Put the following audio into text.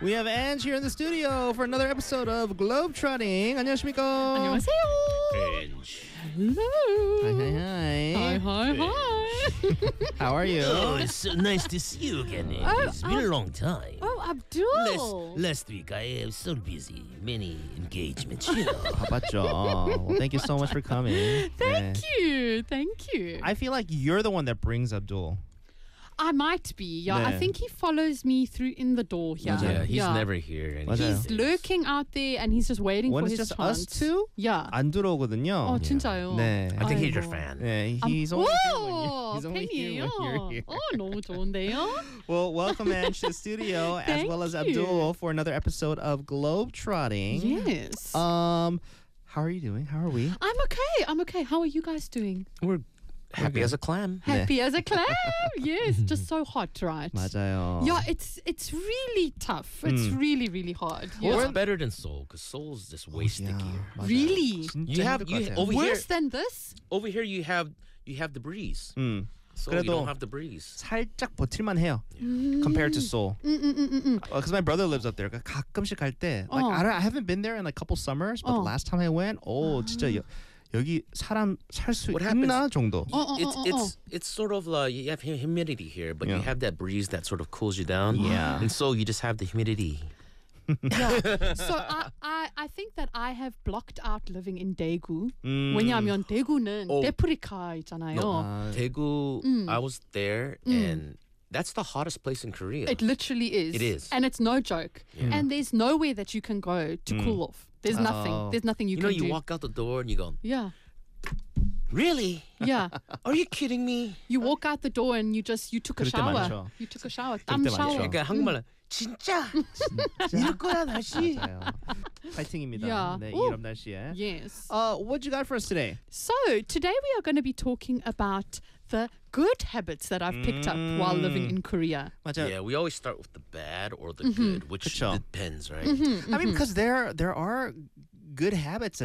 We have Ange here in the studio for another episode of Globetrotting. 안녕하십니까? 안녕하세요. Hi, Hi, hi, hi. How are you? Oh, it's so nice to see you again. It's been a long time. Oh, Abdul. Last week I was so busy. Many engagements, you know. 바빴죠. Well, thank you so much for coming. Thank you. Thank you. I feel like you're the one that brings Abdul. I might be. Yeah, I 네. think he follows me through in the door here. Yeah, he's never here. And 맞아요. He's lurking out there and he's just waiting When for it's his just chance. us two, Yeah. 안 들어오거든요. 어, 진짜요? 네. I think he's your 아이고. fan. Yeah, he's only here when 오, he's only here 팬이에요. when you're here. 어, 너무 좋은데요? Well, welcome Ange to the studio as Thank well as you. Abdul for another episode of Globetrotting. Yes. How are you doing? How are we? I'm okay. How are you guys doing? We're happy as a clam. Happy as a clam. Yes, just so hot, right? 맞아요. Yeah, it's really tough. It's really, really hard. Well, Yeah. it's better than Seoul because Seoul's just way stickier. 맞아요. Really? 진짜 You have 힘들 것 같아요. over here. Worse than this? Over here, you have the breeze. So 그래도 you don't have the breeze. 살짝 버틸만 해요. Compared to Seoul. Because my brother lives up there. 가끔씩 갈 때, like I haven't been there in like a couple summers, but the last time I went, 진짜 여기 사람 살 수 What 있나 정도. It's sort of like you have humidity here, but Yeah. you have that breeze that sort of cools you down. Yeah. And so you just have the humidity. Yeah. So I think that I have blocked out living in Daegu. 왜냐하면 대구는 Oh. 데프리카 있잖아요. Daegu, I was there and that's the hottest place in Korea. It literally is. It is. And it's no joke. And there's nowhere that you can go to cool off. There's nothing. Oh. There's nothing you you know, can you do. walk out the door and you go, Yeah. really? Yeah. Are you kidding me? You walk out the door and you took a 그럴 때 shower. 많죠. You took a shower. 그럴 땀 때 shower. 많죠. 그러니까 한국말로 진짜 이럴 거야 날씨. 맞아요. 파이팅입니다. Yeah. 네, Ooh. 이런 날씨에. Yes. What you got for us today? So today we are going to be talking about the good habits that I've picked up while living in Korea. 맞아요. Yeah, we always start with the bad or the good, which 그쵸. depends, right? I mean, because there are good habits